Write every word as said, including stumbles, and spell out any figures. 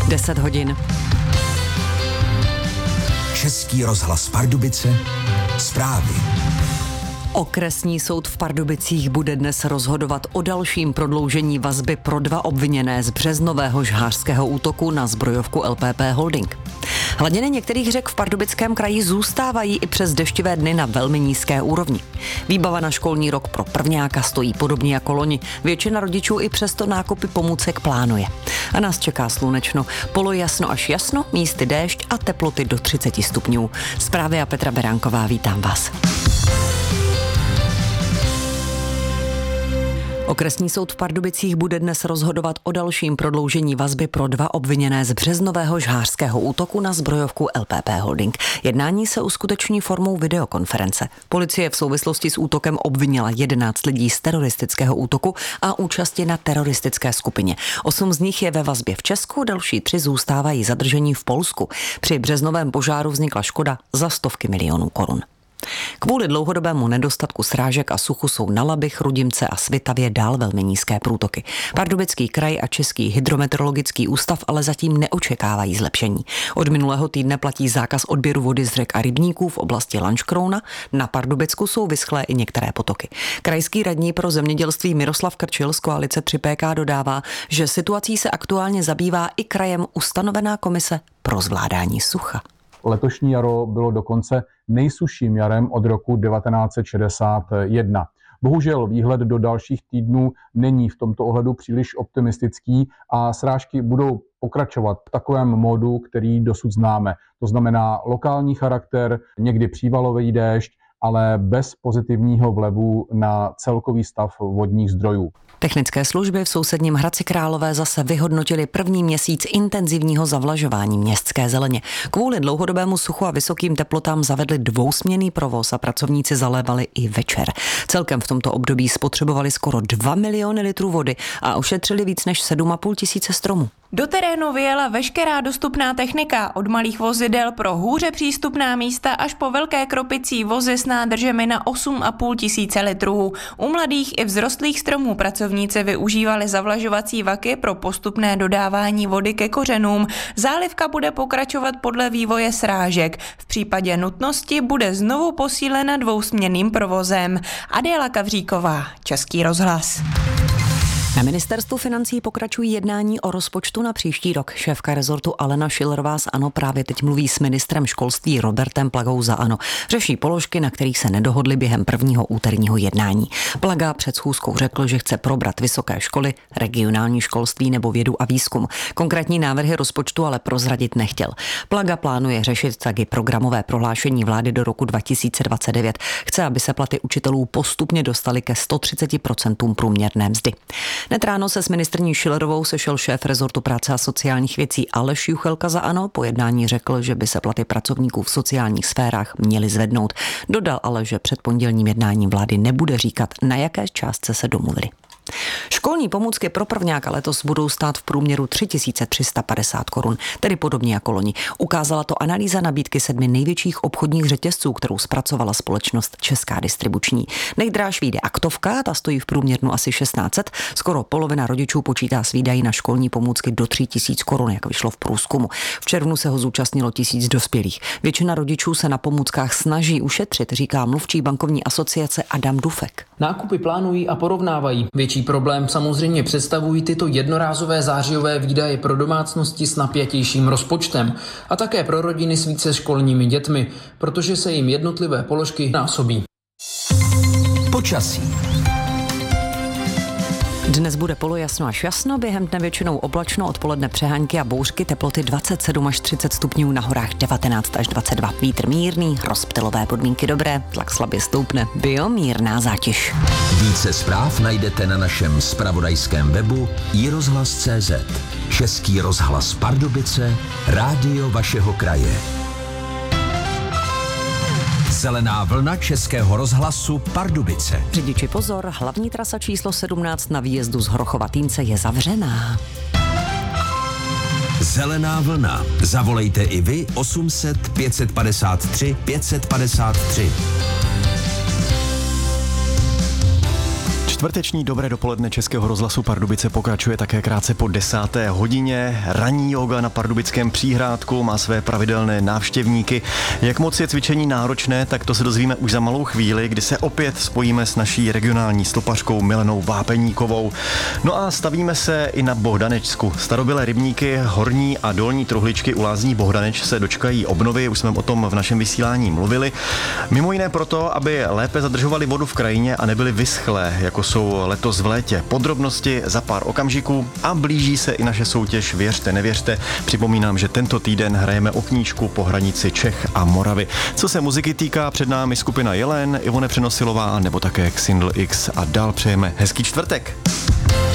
deset hodin. Český rozhlas Pardubice, zprávy. Okresní soud v Pardubicích bude dnes rozhodovat o dalším prodloužení vazby pro dva obviněné z březnového žhářského útoku na zbrojovku L P P Holding. Hladiny některých řek v Pardubickém kraji zůstávají i přes deštivé dny na velmi nízké úrovni. Výbava na školní rok pro prvňáka stojí podobně jako loni. Většina rodičů i přesto nákupy pomůcek plánuje. A nás čeká slunečno, polojasno až jasno, místy déšť a teploty do třicet stupňů. Zprávy a Petra Beránková, vítám vás. Okresní soud v Pardubicích bude dnes rozhodovat o dalším prodloužení vazby pro dva obviněné z březnového žhářského útoku na zbrojovku L P P Holding. Jednání se uskuteční formou videokonference. Policie v souvislosti s útokem obvinila jedenáct lidí z teroristického útoku a účasti na teroristické skupině. Osm z nich je ve vazbě v Česku, další tři zůstávají zadržení v Polsku. Při březnovém požáru vznikla škoda za stovky milionů korun. Kvůli dlouhodobému nedostatku srážek a suchu jsou na Labi, Chrudimce a Svitavě dál velmi nízké průtoky. Pardubický kraj a Český hydrometeorologický ústav ale zatím neočekávají zlepšení. Od minulého týdne platí zákaz odběru vody z řek a rybníků v oblasti Lanškrouna. Na Pardubicku jsou vyschlé i některé potoky. Krajský radní pro zemědělství Miroslav Krčil z koalice tři P K dodává, že situací se aktuálně zabývá i krajem ustanovená komise pro zvládání sucha. Letošní jaro bylo dokonce nejsušším jarem od roku devatenáct set šedesát jedna. Bohužel výhled do dalších týdnů není v tomto ohledu příliš optimistický a srážky budou pokračovat v takovém módu, který dosud známe. To znamená lokální charakter, někdy přívalový déšť, ale bez pozitivního vlivu na celkový stav vodních zdrojů. Technické služby v sousedním Hradci Králové zase vyhodnotili první měsíc intenzivního zavlažování městské zeleně. Kvůli dlouhodobému suchu a vysokým teplotám zavedli dvousměnný provoz a pracovníci zalévali i večer. Celkem v tomto období spotřebovali skoro dva miliony litrů vody a ušetřili víc než sedm a půl tisíce stromů. Do terénu vyjela veškerá dostupná technika, od malých vozidel pro hůře přístupná místa až po velké kropicí vozy s nádržemi na osm a půl tisíce litrů. U mladých i vzrostlých stromů pracovníci využívali zavlažovací vaky pro postupné dodávání vody ke kořenům. Zálivka bude pokračovat podle vývoje srážek. V případě nutnosti bude znovu posílena dvousměnným provozem. Adéla Kavříková, Český rozhlas. Na ministerstvu financí pokračují jednání o rozpočtu na příští rok. Šéfka rezortu Alena Schillerová z ANO právě teď mluví s ministrem školství Robertem Plagou za ANO. Řeší položky, na kterých se nedohodli během prvního úterního jednání. Plaga před schůzkou řekl, že chce probrat vysoké školy, regionální školství nebo vědu a výzkum. Konkrétní návrhy rozpočtu ale prozradit nechtěl. Plaga plánuje řešit taky programové prohlášení vlády do roku dva tisíce dvacet devět. Chce, aby se platy učitelů postupně dostaly ke sto třicet procent průměrné mzdy. Hned ráno se s ministryní Schillerovou sešel šéf rezortu práce a sociálních věcí Aleš Juchelka za ANO. Po jednání řekl, že by se platy pracovníků v sociálních sférách měly zvednout. Dodal ale, že před pondělním jednáním vlády nebude říkat, na jaké částce se domluvili. Školní pomůcky pro prvňáka letos budou stát v průměru tři tisíce tři sta padesát korun, tedy podobně jako loni. Ukázala to analýza nabídky sedmi největších obchodních řetězců, kterou zpracovala společnost Česká distribuční. Nejdráž vyjde aktovka, ta stojí v průměru asi šestnáct set. Skoro polovina rodičů počítá s výdaji na školní pomůcky do tří tisíc korun, jak vyšlo v průzkumu. V červnu se ho zúčastnilo tisíc dospělých. Většina rodičů se na pomůckách snaží ušetřit, říká mluvčí bankovní asociace Adam Dufek. Nákupy plánují a porovnávají. Větší problém samozřejmě představují tyto jednorázové zářijové výdaje pro domácnosti s napjatějším rozpočtem a také pro rodiny s více školními dětmi, protože se jim jednotlivé položky násobí. Počasí. Dnes bude polojasno až jasno, během dne většinou oblačno, odpoledne přehánky a bouřky, teploty dvacet sedm až třicet stupňů, na horách devatenáct až dvacet dva. Vítr mírný, rozptylové podmínky dobré, tlak slabě stoupne, biomírná zátěž. Více zpráv najdete na našem zpravodajském webu i rozhlas tečka cé zet. Český rozhlas Pardubice, rádio vašeho kraje. Zelená vlna Českého rozhlasu Pardubice. Řidiči pozor, hlavní trasa číslo sedmnáct na výjezdu z Hrochova Týnce je zavřená. Zelená vlna. Zavolejte i vy osm set pět padesát tři pět padesát tři. Čtvrteční dobré dopoledne Českého rozhlasu Pardubice pokračuje také krátce po desáté hodině. Ranní jóga na pardubickém Příhrádku má své pravidelné návštěvníky. Jak moc je cvičení náročné, tak to se dozvíme už za malou chvíli, kdy se opět spojíme s naší regionální stopařkou Milenou Vápeníkovou. No a stavíme se i na Bohdanečsku. Starobylé rybníky, horní a dolní truhličky u lázní Bohdaneč se dočkají obnovy, už jsme o tom v našem vysílání mluvili. Mimo jiné proto, aby lépe zadržovali vodu v krajině a nebyly vyschlé, jako jsou letos v létě. Podrobnosti za pár okamžiků a blíží se i naše soutěž Věřte, nevěřte. Připomínám, že tento týden hrajeme o knížku Po hranici Čech a Moravy. Co se muziky týká, před námi skupina Jelen, Ivone Přenosilová nebo také Xindl X a dál přejeme hezký čtvrtek.